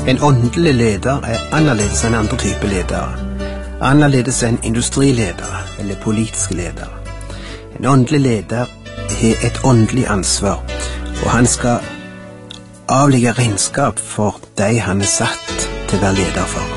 En åndelig leder annerledes enn andre typer ledere. Annerledes enn industriledere eller politiske ledere. En åndelig leder har et åndelig ansvar, og han skal avlegge regnskap for de han er satt til å være leder for.